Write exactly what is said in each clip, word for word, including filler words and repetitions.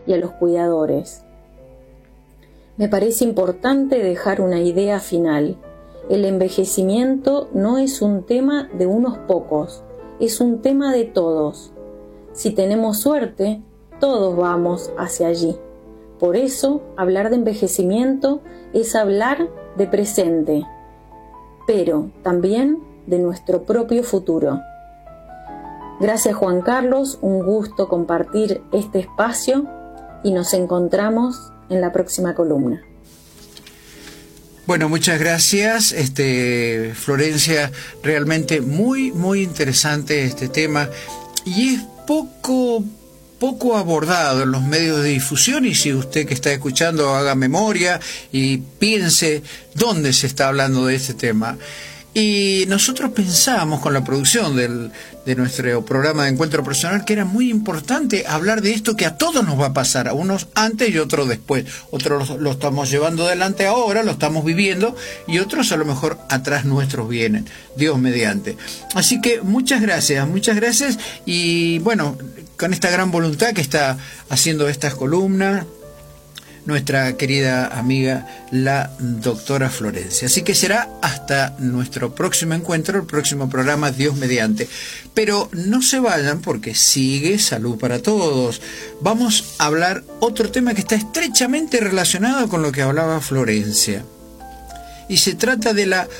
y a los cuidadores. Me parece importante dejar una idea final. El envejecimiento no es un tema de unos pocos, es un tema de todos. Si tenemos suerte, todos vamos hacia allí. Por eso, hablar de envejecimiento es hablar de presente, pero también de nuestro propio futuro. Gracias, Juan Carlos, un gusto compartir este espacio y nos encontramos en la próxima columna. Bueno, muchas gracias, este, Florencia, realmente muy, muy interesante este tema y es poco, poco abordado en los medios de difusión, y si usted que está escuchando haga memoria y piense dónde se está hablando de este tema. Y nosotros pensábamos con la producción del, de nuestro programa de encuentro personal que era muy importante hablar de esto que a todos nos va a pasar, a unos antes y otros después. Otros lo, lo estamos llevando adelante ahora, lo estamos viviendo, y otros a lo mejor atrás nuestros vienen, Dios mediante. Así que muchas gracias, muchas gracias, y bueno, con esta gran voluntad que está haciendo estas columnas nuestra querida amiga, la doctora Florencia. Así que será hasta nuestro próximo encuentro, el próximo programa, Dios mediante. Pero no se vayan porque sigue Salud para Todos. Vamos a hablar otro tema que está estrechamente relacionado con lo que hablaba Florencia. Y se trata de la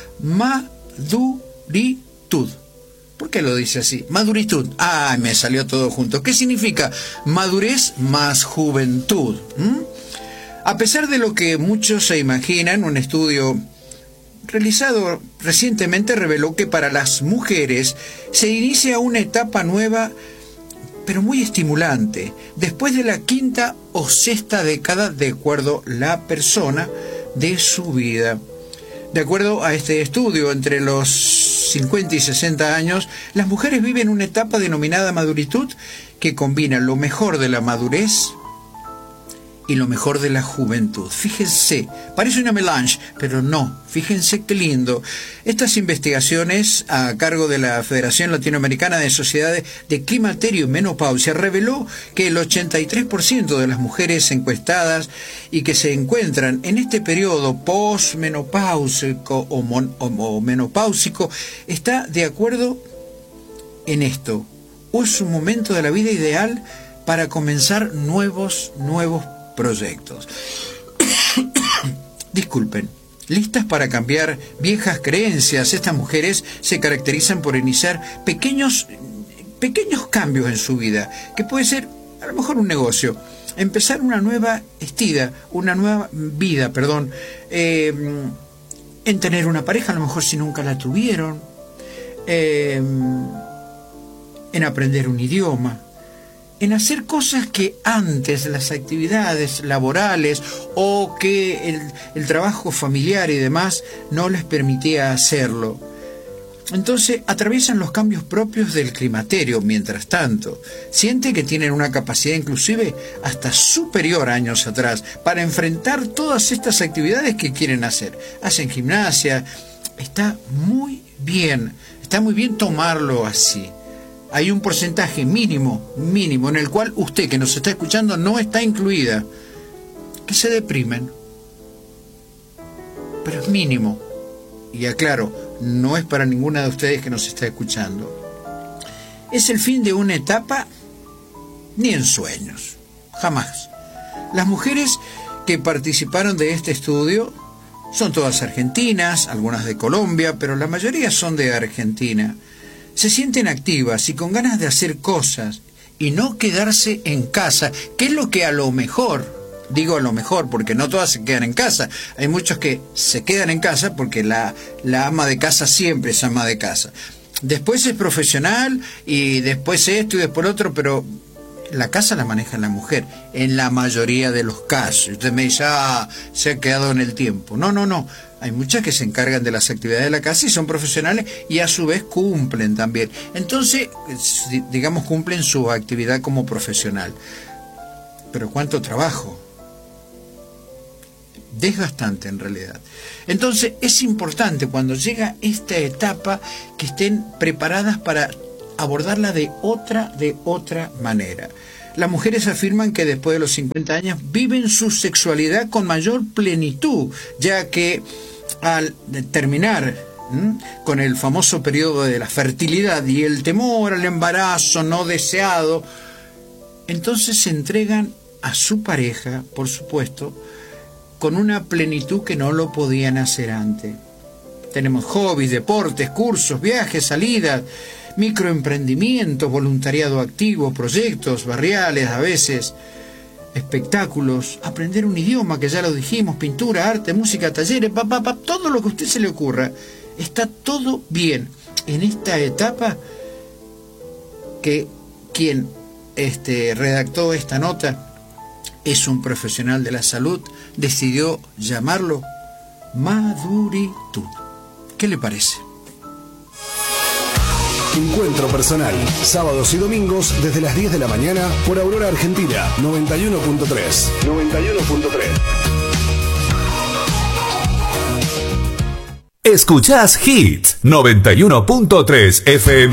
maduritud. ¿Por qué lo dice así? Maduritud. Ah, me salió todo junto. ¿Qué significa? Madurez más juventud. ¿Mm? A pesar de lo que muchos se imaginan, un estudio realizado recientemente reveló que para las mujeres se inicia una etapa nueva, pero muy estimulante, después de la quinta o sexta década, de acuerdo a la persona de su vida. De acuerdo a este estudio, entre los cincuenta y sesenta años, las mujeres viven una etapa denominada maduritud que combina lo mejor de la madurez y lo mejor de la juventud. Fíjense, parece una melange, pero no, fíjense qué lindo. Estas investigaciones a cargo de la Federación Latinoamericana de Sociedades de Climaterio y Menopausia reveló que el ochenta y tres por ciento de las mujeres encuestadas y que se encuentran en este periodo postmenopáusico o, mon, o, o menopáusico está de acuerdo en esto. O es un momento de la vida ideal para comenzar nuevos, nuevos proyectos. Disculpen. Listas para cambiar viejas creencias, estas mujeres se caracterizan por iniciar pequeños, pequeños cambios en su vida, que puede ser a lo mejor un negocio, empezar una nueva estida, una nueva vida, perdón, eh, en tener una pareja, a lo mejor si nunca la tuvieron, eh, en aprender un idioma, en hacer cosas que antes las actividades laborales o que el, el trabajo familiar y demás no les permitía hacerlo. Entonces atraviesan los cambios propios del climaterio. Mientras tanto, sienten que tienen una capacidad inclusive hasta superior a años atrás para enfrentar todas estas actividades que quieren hacer. Hacen gimnasia. Está muy bien, está muy bien tomarlo así. Hay un porcentaje mínimo, mínimo, en el cual usted que nos está escuchando no está incluida, que se deprimen. Pero es mínimo. Y aclaro, no es para ninguna de ustedes que nos está escuchando. Es el fin de una etapa ni en sueños, jamás. Las mujeres que participaron de este estudio son todas argentinas, algunas de Colombia, pero la mayoría son de Argentina. Se sienten activas y con ganas de hacer cosas y no quedarse en casa, que es lo que a lo mejor, digo a lo mejor porque no todas se quedan en casa, hay muchos que se quedan en casa porque la, la ama de casa siempre es ama de casa. Después es profesional y después esto y después lo otro, pero la casa la maneja la mujer en la mayoría de los casos. Usted me dice, ah, se ha quedado en el tiempo. No, no, no. Hay muchas que se encargan de las actividades de la casa y son profesionales y a su vez cumplen también. Entonces, digamos, cumplen su actividad como profesional. Pero ¿cuánto trabajo? Desgastante en realidad. Entonces, es importante cuando llega esta etapa que estén preparadas para abordarla de otra, de otra manera. las mujeres afirman que después de los cincuenta años viven su sexualidad con mayor plenitud, ya que al terminar ¿m? con el famoso periodo de la fertilidad y el temor al embarazo no deseado, entonces se entregan a su pareja, por supuesto, con una plenitud que no lo podían hacer antes. Tenemos hobbies, deportes, cursos, viajes, salidas, microemprendimientos, voluntariado activo, proyectos barriales, a veces espectáculos, aprender un idioma, que ya lo dijimos, pintura, arte, música, talleres, pa, pa, pa, todo lo que a usted se le ocurra. Está todo bien en esta etapa que quien este, redactó esta nota es un profesional de la salud, decidió llamarlo maduritud. ¿Qué le parece? Encuentro personal, sábados y domingos desde las diez de la mañana por Aurora Argentina, noventa y uno punto tres. noventa y uno punto tres. Escuchás Hits noventa y uno punto tres F M.